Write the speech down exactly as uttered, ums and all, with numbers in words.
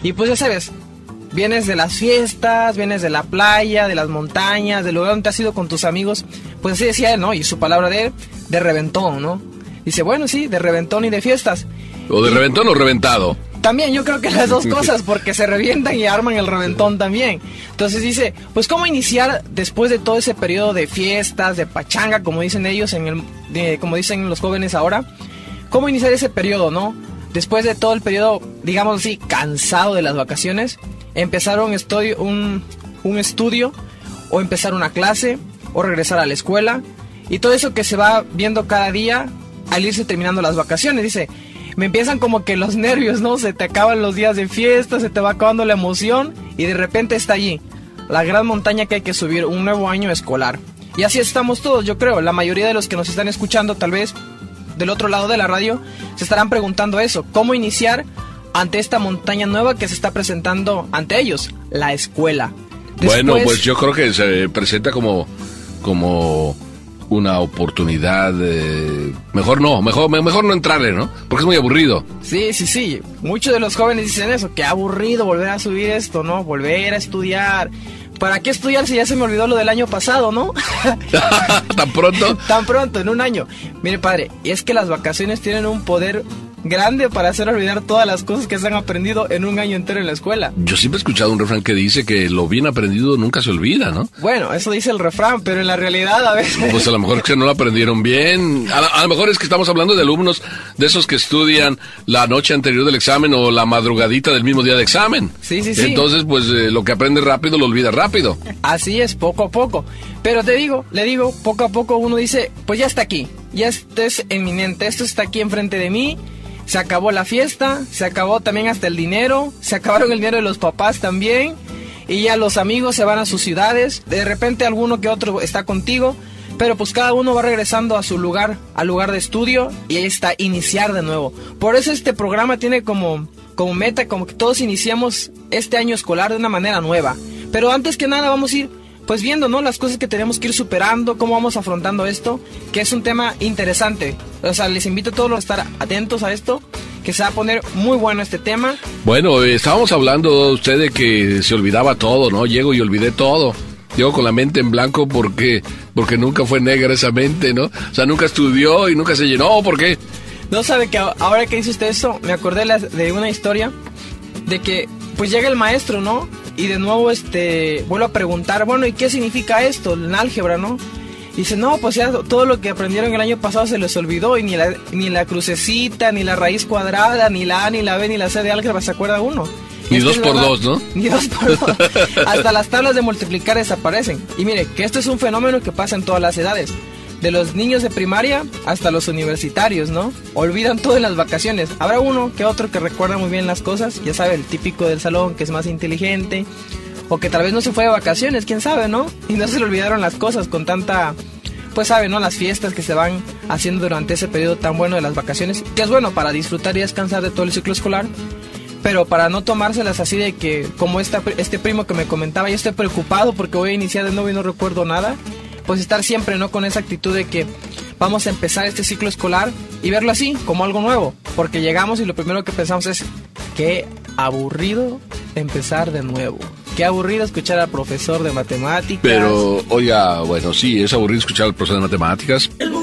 Y pues ya sabes, vienes de las fiestas, vienes de la playa, de las montañas, del lugar donde te has ido con tus amigos. Pues así decía él, ¿no? Y su palabra de él, de reventón, ¿no? Dice, bueno, sí, de reventón y de fiestas. ¿O de y, reventón o reventado? También, yo creo que las dos cosas, porque se revientan y arman el reventón también. Entonces dice, pues cómo iniciar después de todo ese periodo de fiestas, de pachanga, como dicen ellos, en el, de, como dicen los jóvenes ahora. ¿Cómo iniciar ese periodo, no? Después de todo el periodo, digamos así, cansado de las vacaciones, empezar un estudio, un, un estudio, o empezar una clase, o regresar a la escuela, y todo eso que se va viendo cada día al irse terminando las vacaciones. Dice, me empiezan como que los nervios, ¿no? Se te acaban los días de fiesta, se te va acabando la emoción, y de repente está allí, la gran montaña que hay que subir, un nuevo año escolar. Y así estamos todos, yo creo, la mayoría de los que nos están escuchando, tal vez, del otro lado de la radio, se estarán preguntando eso, ¿cómo iniciar ante esta montaña nueva que se está presentando ante ellos? La escuela. Después, bueno, pues yo creo que se presenta como, como una oportunidad, eh, mejor no, mejor, mejor no entrarle, ¿no? Porque es muy aburrido. Sí, sí, sí, muchos de los jóvenes dicen eso, qué aburrido volver a subir esto, ¿no? Volver a estudiar. ¿Para qué estudiar si ya se me olvidó lo del año pasado, no? ¿Tan pronto? Tan pronto, en un año. Mire, padre, y es que las vacaciones tienen un poder grande para hacer olvidar todas las cosas que se han aprendido en un año entero en la escuela. Yo siempre he escuchado un refrán que dice que lo bien aprendido nunca se olvida, ¿no? Bueno, eso dice el refrán, pero en la realidad a veces... Pues a lo mejor es que no lo aprendieron bien. A, a lo mejor es que estamos hablando de alumnos de esos que estudian la noche anterior del examen o la madrugadita del mismo día de examen. Sí, sí, sí. Entonces, pues eh, lo que aprende rápido lo olvida rápido. Así es, poco a poco. Pero te digo, le digo, poco a poco uno dice, pues ya está aquí, ya esto es inminente, esto está aquí enfrente de mí. Se acabó la fiesta, se acabó también hasta el dinero, se acabaron el dinero de los papás también, y ya los amigos se van a sus ciudades, de repente alguno que otro está contigo, pero pues cada uno va regresando a su lugar, al lugar de estudio, y ahí está, iniciar de nuevo. Por eso este programa tiene como, como meta, como que todos iniciamos este año escolar de una manera nueva. Pero antes que nada vamos a ir pues viendo, ¿no? Las cosas que tenemos que ir superando, cómo vamos afrontando esto, que es un tema interesante. O sea, les invito a todos a estar atentos a esto, que se va a poner muy bueno este tema. Bueno, eh, estábamos hablando usted de que se olvidaba todo, ¿no? Llego y olvidé todo. Llego con la mente en blanco porque, porque nunca fue negra esa mente, ¿no? O sea, nunca estudió y nunca se llenó, ¿por qué? No sabe que ahora que dice usted eso, me acordé de una historia de que pues llega el maestro, ¿no? Y de nuevo este vuelvo a preguntar, bueno, ¿y qué significa esto? En álgebra, ¿no? Y dice, no, pues ya todo lo que aprendieron el año pasado se les olvidó, y ni la, ni la crucecita, ni la raíz cuadrada, ni la A, ni la B, ni la C de álgebra se acuerda uno. Ni dos por dos, ¿no? Ni dos por dos. Hasta las tablas de multiplicar desaparecen. Y mire, que esto es un fenómeno que pasa en todas las edades. De los niños de primaria hasta los universitarios, ¿no? Olvidan todo en las vacaciones. Habrá uno que otro que recuerda muy bien las cosas, ya sabe, el típico del salón que es más inteligente, o que tal vez no se fue de vacaciones, quién sabe, ¿no? Y no se le olvidaron las cosas con tanta, pues sabe, ¿no? Las fiestas que se van haciendo durante ese periodo tan bueno de las vacaciones, que es bueno para disfrutar y descansar de todo el ciclo escolar, pero para no tomárselas así de que, como esta, este primo que me comentaba, yo estoy preocupado porque voy a iniciar de nuevo y no recuerdo nada. Pues estar siempre, ¿no? Con esa actitud de que vamos a empezar este ciclo escolar y verlo así, como algo nuevo. Porque llegamos y lo primero que pensamos es, qué aburrido empezar de nuevo. Qué aburrido escuchar al profesor de matemáticas. Pero, oiga, bueno, sí, es aburrido escuchar al profesor de matemáticas.